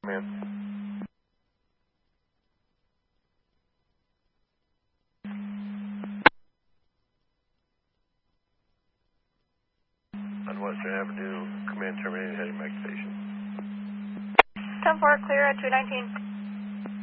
Man. On Western Avenue, command terminated, heading back to station. 10-4, clear at 219.